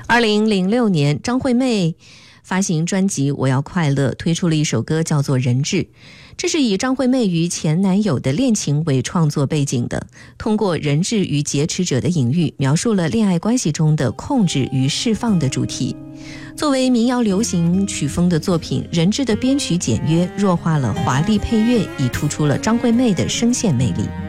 2006年，张惠妹发行专辑《我要快乐》，推出了一首歌叫做《人质》。这是以张惠妹与前男友的恋情为创作背景的，通过人质与劫持者的隐喻，描述了恋爱关系中的控制与释放的主题。作为民谣流行曲风的作品，《人质》的编曲简约，弱化了华丽配乐，以突出了张惠妹的声线魅力。